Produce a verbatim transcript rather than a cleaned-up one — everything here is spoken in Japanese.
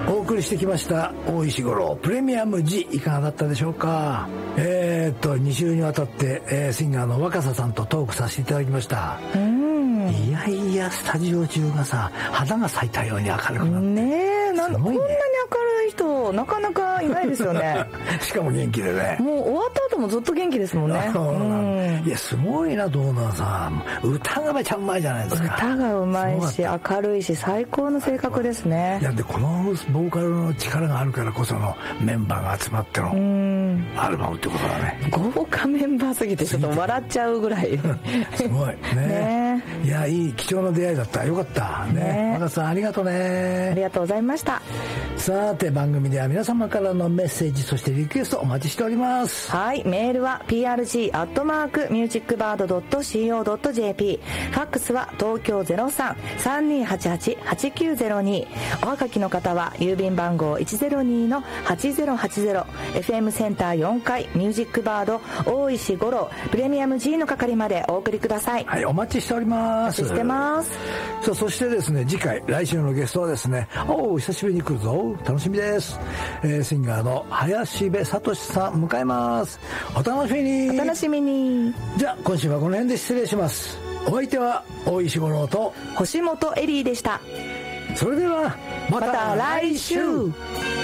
お送りしてきました大石五郎プレミアム G、 いかがだったでしょうか。えー、っとに週にわたって、えー、シンガーの若狭さんとトークさせていただきました。うん、いやいやスタジオ中がさ花が咲いたように明るくなってねえ、なんこんなに明るい人なかなかいないですよねしかも元気でね、 もう終わった後もずっと元気ですもんね。 うん、いやすごいな。どうなんさ歌がめちゃうまいじゃないですか。 歌がうまいし明るいし最高の性格ですね。 いやでこのボーカルの力があるからこそのメンバーが集まってのアルバムってことだね。 豪華メンバーすぎてちょっと笑っちゃうぐらいすごい ね, ねいやいい貴重な出会いだった。よかったね。若狭さんありがとうね。 ありがとうございました。 さて番組では皆様からのメッセージそしてリクエストお待ちしております。 はい、メールは ピーアールジー アットマーク ミュージックバード ドット シーオー ドット ジェーピー、 ファックスは東京 ゼロさん さんにーはちはち はちきゅうゼロに、おはがきの方は郵便番号 いちゼロにー はちゼロはちゼロ、 エフエム センターよんかいミュージックバード大石五郎プレミアム G の係までお送りください。 はい、お待ちしております。 お待ちしてます。 さあそしてですね、次回来週のゲストはですね、おお久しぶりに来るぞ、楽しみです、えー、シンガーの林部聡さん迎えます。お楽しみに。 お楽しみに。 じゃあ今週はこの辺で失礼します。お相手は大石五郎と星本エリーでした。 それではまた来週。